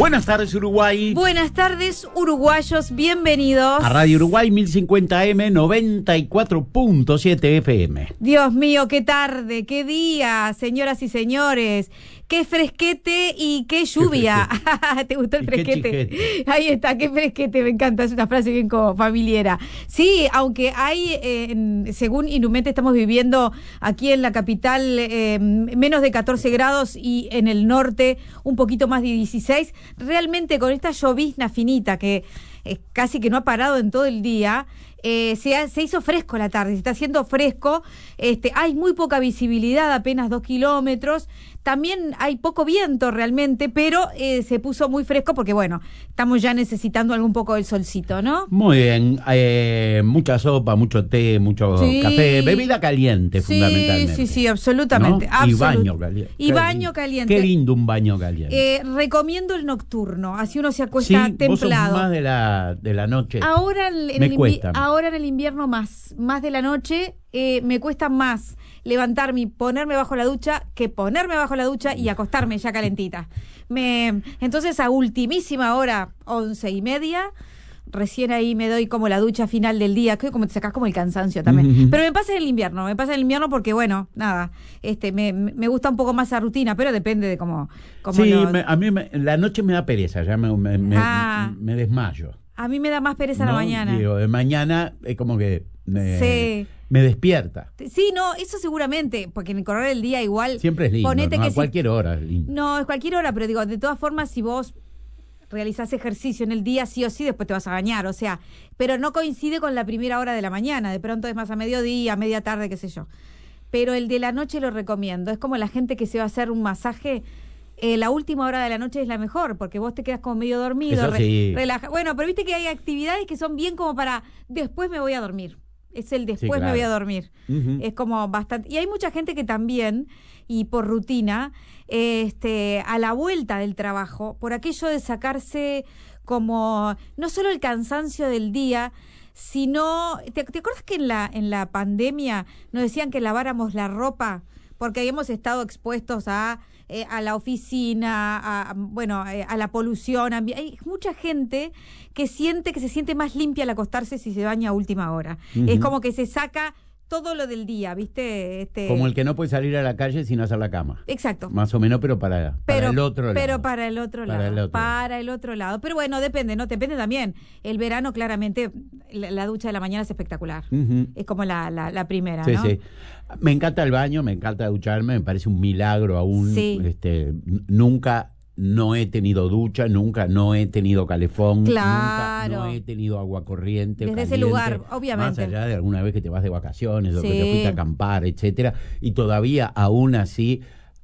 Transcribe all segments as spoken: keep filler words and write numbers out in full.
Buenas tardes, Uruguay. Buenas tardes, uruguayos, bienvenidos a Radio Uruguay mil cincuenta eme noventa y cuatro punto siete efe eme. Dios mío, qué tarde, qué día, señoras y señores. Qué fresquete y qué lluvia. Qué ¿Te gustó el fresquete? Ahí está, qué fresquete, me encanta, es una frase bien como familiera. Sí, aunque hay, eh, según Inumet, estamos viviendo aquí en la capital eh, menos de catorce grados y en el norte un poquito más de dieciséis. Realmente con esta llovizna finita que eh, casi que no ha parado en todo el día, eh, se, ha, se hizo fresco la tarde, se está haciendo fresco, este, hay muy poca visibilidad, apenas dos kilómetros. También hay poco viento realmente, pero eh, se puso muy fresco porque, bueno, estamos ya necesitando algún poco del solcito, ¿no? Muy bien, eh, mucha sopa, mucho té, mucho sí. café, bebida caliente, sí, fundamentalmente. Sí, sí, absolutamente. ¿No? Absolut- y baño caliente. Y baño caliente. Qué lindo un baño caliente. Eh, recomiendo el nocturno, así uno se acuesta sí, templado. Vos sos más de la, de la noche. Ahora en, me el cuesta. Ahora en el invierno más, más de la noche, eh, me cuesta más levantarme y ponerme bajo la ducha que ponerme bajo la ducha y acostarme ya calentita. Me, entonces a ultimísima hora, once y media, recién ahí me doy como la ducha final del día, que como te sacás como el cansancio también. Uh-huh. Pero me pasa en el invierno, me pasa en el invierno porque, bueno, nada, este me, me gusta un poco más esa rutina, pero depende de cómo... cómo sí, lo... me, a mí me, la noche me da pereza, ya me, me, me, ah. me desmayo. A mí me da más pereza ¿No? la mañana. Digo, de mañana es como que me, sí. me despierta. Sí, no, eso seguramente, porque en el correr del día igual... Siempre es lindo, ponete ¿no? que A cualquier si, hora es lindo. No, es cualquier hora, pero digo, de todas formas, si vos realizás ejercicio en el día, sí o sí, después te vas a bañar, o sea, pero no coincide con la primera hora de la mañana, de pronto es más a mediodía, a media tarde, qué sé yo. Pero el de la noche lo recomiendo, es como la gente que se va a hacer un masaje... Eh, la última hora de la noche es la mejor, porque vos te quedas como medio dormido, Eso sí. re, relaja. Bueno, pero viste que hay actividades que son bien como para después me voy a dormir. Es el después sí, claro. me voy a dormir. Uh-huh. Es como bastante. Y hay mucha gente que también, y por rutina, este, a la vuelta del trabajo, por aquello de sacarse como no solo el cansancio del día, sino. ¿Te, te acuerdas que en la, en la pandemia nos decían que laváramos la ropa? Porque habíamos estado expuestos a. Eh, a la oficina, a, bueno, eh, a la polución. Hay mucha gente que siente que se siente más limpia al acostarse si se baña a última hora. Uh-huh. Es como que se saca todo lo del día, ¿viste? Este... Como el que no puede salir a la calle sin hacer la cama. Exacto. Más o menos, pero para, para pero, el otro lado. Pero para el otro lado. Para el otro, para el otro lado. Pero bueno, depende, ¿no? Depende también. El verano, claramente, la, la ducha de la mañana es espectacular. Uh-huh. Es como la, la, la primera, sí, ¿no? Sí, sí. Me encanta el baño, me encanta ducharme, me parece un milagro aún. Sí. Este, nunca no he tenido ducha, nunca no he tenido calefón, claro. nunca no he tenido agua corriente. Desde caliente, ese lugar, obviamente. Más allá de alguna vez que te vas de vacaciones o sí. que te fuiste a acampar, etcétera. Y todavía aún así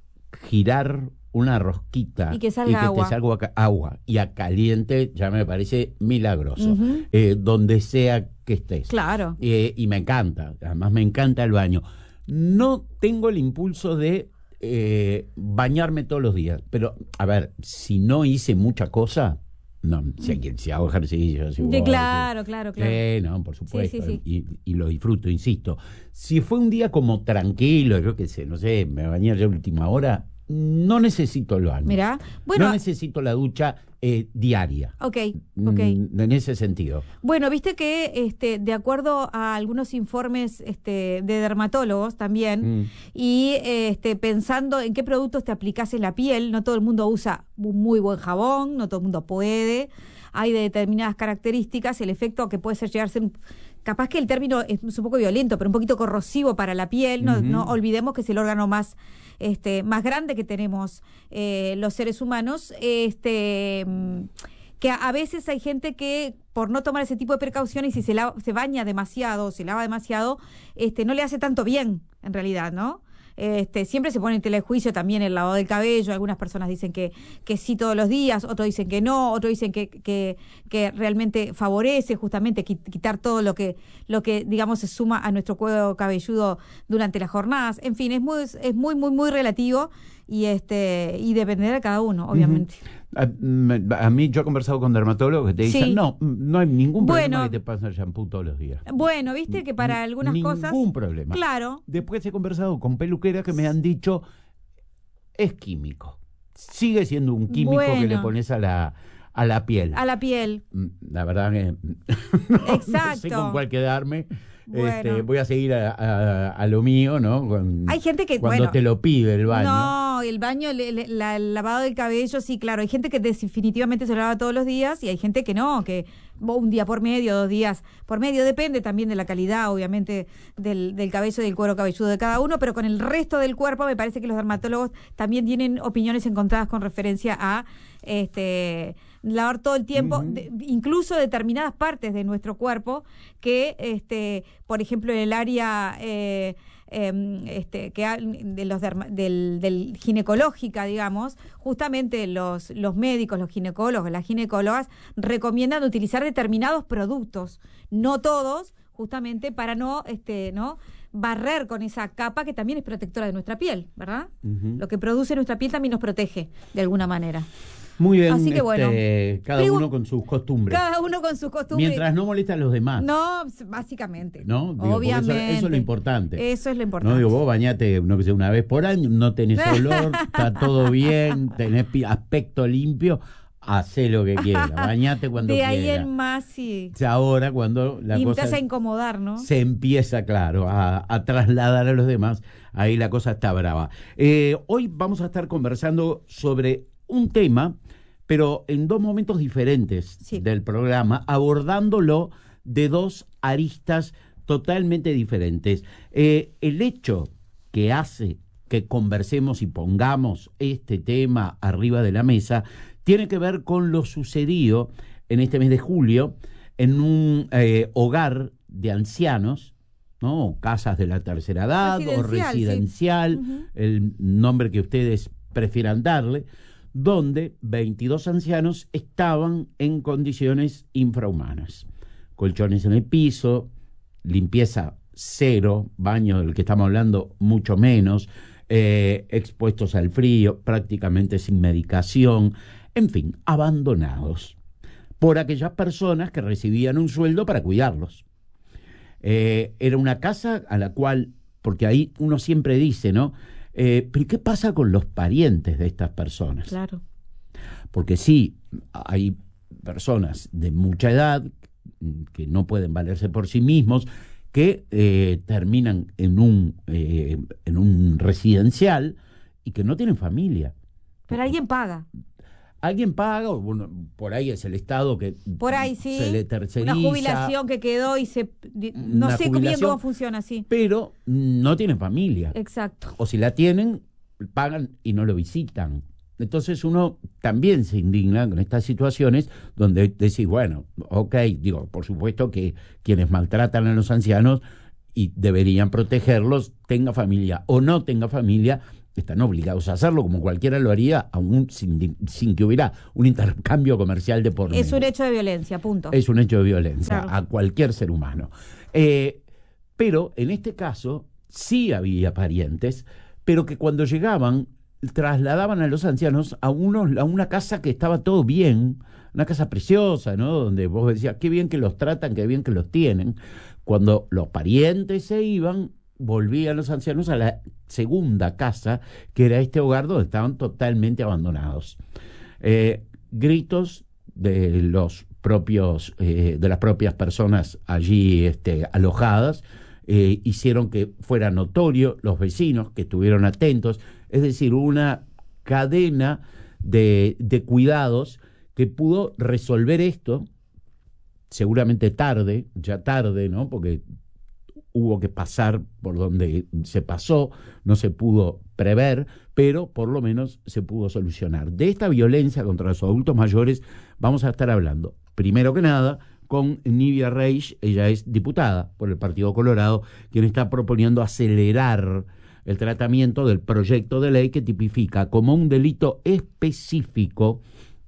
girar una rosquita y que salga y que agua. te salga agua y a caliente ya me parece milagroso. Uh-huh. Eh, donde sea que estés. Claro. Eh, y me encanta, además me encanta el baño. No tengo el impulso de eh, bañarme todos los días, pero a ver, si no hice mucha cosa, no, si, si hago ejercicio, si sí, claro, claro, claro. Eh, no, por supuesto, sí, sí, sí. Y, y lo disfruto, insisto. Si fue un día como tranquilo, yo qué sé, no sé, me bañé ya a última hora, no necesito el baño. Mirá, bueno, no necesito la ducha eh, diaria. Ok, ok. En ese sentido. Bueno, viste que este, de acuerdo a algunos informes este, de dermatólogos también, mm. y este, pensando en qué productos te aplicás en la piel, no todo el mundo usa un muy buen jabón, no todo el mundo puede, hay de determinadas características, el efecto que puede ser llegar a ser un, capaz que el término es un poco violento, pero un poquito corrosivo para la piel, no, uh-huh. no olvidemos que es el órgano más este más grande que tenemos eh, los seres humanos, este que a veces hay gente que por no tomar ese tipo de precauciones y si se, lava, se baña demasiado, se lava demasiado, este no le hace tanto bien en realidad, ¿no? Este, siempre se pone en tela de juicio también el lavado del cabello. Algunas personas dicen que, que sí todos los días, otros dicen que no, otros dicen que, que, que realmente favorece justamente quitar todo lo que, lo que digamos se suma a nuestro cuero cabelludo durante las jornadas. En fin, es muy, es muy, muy, muy relativo y este y dependerá de cada uno, obviamente. Uh-huh. A, a mí yo he conversado con dermatólogos que te dicen, sí. no, no hay ningún problema bueno, que te pasen shampoo todos los días. Bueno, viste que para algunas ningún cosas... Ningún problema. Claro. Después he conversado con peluqueras que me han dicho, es químico. sigue siendo un químico Bueno. que le pones a la, a la piel. A la piel. La verdad que no, Exacto. no sé con cuál quedarme. Bueno. Este, voy a seguir a, a, a lo mío, ¿no? Con- Hay gente que, cuando bueno, te lo pide el baño. No, el baño, el, el- la- el lavado del cabello, sí, claro. Hay gente que definitivamente se lo lava todos los días y hay gente que no, que un día por medio, dos días por medio. Depende también de la calidad, obviamente, del, del cabello y del cuero cabelludo de cada uno, pero con el resto del cuerpo me parece que los dermatólogos también tienen opiniones encontradas con referencia a este lavar todo el tiempo, Ujú. de- incluso determinadas partes de nuestro cuerpo que, este, por ejemplo, en el área eh, eh, este, que ha- de los derma- del, del ginecológica, digamos, justamente los, los médicos, los ginecólogos, las ginecólogas recomiendan utilizar determinados productos, no todos, justamente para no, este, no barrer con esa capa que también es protectora de nuestra piel, ¿verdad? Ujú. Lo que produce nuestra piel también nos protege de alguna manera. Muy bien, Así que bueno. este, cada Pregu- uno con sus costumbres. Cada uno con sus costumbres. Mientras no molesta a los demás. No, básicamente. ¿No? Digo, porque Obviamente. Eso, eso es lo importante. Eso es lo importante. No digo, vos bañate, no que sea una vez por año, no tenés olor, está todo bien, tenés pi- aspecto limpio, hacé lo que quieras, bañate cuando de quieras. ahí en más, sí. Ya ahora cuando la Y cosa empieza a incomodar, ¿no? se empieza, claro, a, a trasladar a los demás, ahí la cosa está brava. Eh, hoy vamos a estar conversando sobre un tema, pero en dos momentos diferentes Sí. del programa, abordándolo de dos aristas totalmente diferentes. Eh, el hecho que hace que conversemos y pongamos este tema arriba de la mesa tiene que ver con lo sucedido en este mes de julio en un eh, hogar de ancianos, ¿no? O casas de la tercera edad o Residencial, sí. residencial, Ujú. el nombre que ustedes prefieran darle, donde veintidós ancianos estaban en condiciones infrahumanas. Colchones en el piso, limpieza cero, baño del que estamos hablando mucho menos, eh, expuestos al frío, prácticamente sin medicación, en fin, abandonados por aquellas personas que recibían un sueldo para cuidarlos. Eh, era una casa a la cual, porque ahí uno siempre dice, ¿no? Eh, pero ¿qué pasa con los parientes de estas personas? Claro. Porque sí, hay personas de mucha edad que no pueden valerse por sí mismos, que eh, terminan en un, eh, en un residencial y que no tienen familia. Pero alguien paga. Alguien paga, o bueno, por ahí es el Estado que Por ahí sí. se le terceriza. Una jubilación que quedó y se. di- No Una sé bien jubilación. cómo funciona así. Pero no tienen familia. Exacto. O si la tienen, pagan y no lo visitan. Entonces uno también se indigna con estas situaciones donde decís, bueno, ok, digo, por supuesto que quienes maltratan a los ancianos y deberían protegerlos, tenga familia o no tenga familia, están obligados a hacerlo como cualquiera lo haría, aún sin, sin que hubiera un intercambio comercial de por Es un medio. hecho de violencia, punto. Es un hecho de violencia Claro. a cualquier ser humano. Eh, pero en este caso sí había parientes, pero que cuando llegaban trasladaban a los ancianos a, unos, a una casa que estaba todo bien, una casa preciosa, ¿no? Donde vos decías, qué bien que los tratan, qué bien que los tienen. Cuando los parientes se iban, volvían los ancianos a la segunda casa, que era este hogar donde estaban totalmente abandonados. Eh, gritos de los propios, eh, de las propias personas allí este, alojadas, eh, hicieron que fuera notorio, los vecinos que estuvieron atentos, es decir, una cadena de, de cuidados que pudo resolver esto, seguramente tarde, ya tarde, ¿no? Porque hubo que pasar por donde se pasó, no se pudo prever, pero por lo menos se pudo solucionar. De esta violencia contra los adultos mayores vamos a estar hablando, primero que nada, con Nivia Reich. Ella es diputada por el Partido Colorado, quien está proponiendo acelerar el tratamiento del proyecto de ley que tipifica como un delito específico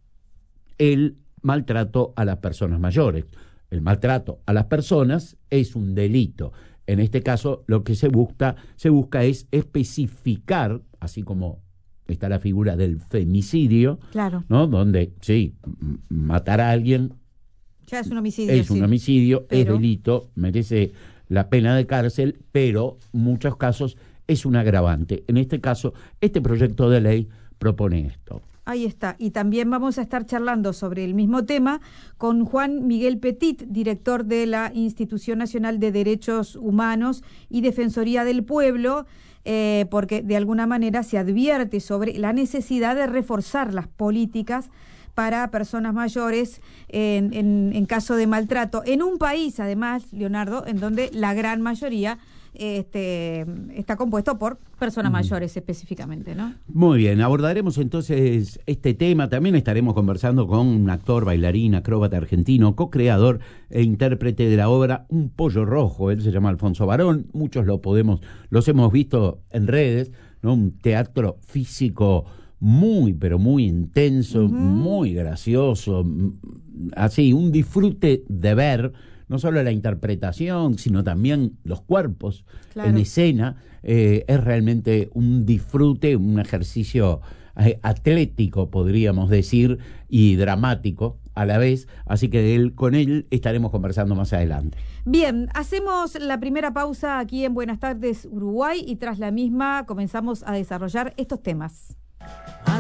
el maltrato a las personas mayores. El maltrato a las personas es un delito. En este caso, lo que se busca, se busca es especificar, así como está la figura del femicidio, Claro. ¿no? Donde, sí, m- matar a alguien Ya es un homicidio. es un sí. homicidio, Pero- es delito, merece la pena de cárcel, pero en muchos casos es un agravante. En este caso, este proyecto de ley propone esto. Ahí está. Y también vamos a estar charlando sobre el mismo tema con Juan Miguel Petit, director de la Institución Nacional de Derechos Humanos y Defensoría del Pueblo, eh, porque de alguna manera se advierte sobre la necesidad de reforzar las políticas para personas mayores en, en, en caso de maltrato. En un país, además, Leonardo, en donde la gran mayoría Este, está compuesto por personas mayores específicamente, ¿no? Muy bien, abordaremos entonces este tema. También estaremos conversando con un actor, bailarín, acróbata argentino, co-creador e intérprete de la obra Un Pollo Rojo. Él se llama Alfonso Barón. Muchos lo podemos, los hemos visto en redes, ¿no? Un teatro físico muy, pero muy intenso, uh-huh. muy gracioso, así, un disfrute de ver no solo la interpretación, sino también los cuerpos claro. en escena. Eh, es realmente un disfrute, un ejercicio eh, atlético, podríamos decir, y dramático a la vez. Así que él, con él estaremos conversando más adelante. Bien, hacemos la primera pausa aquí en Buenas Tardes Uruguay y tras la misma comenzamos a desarrollar estos temas.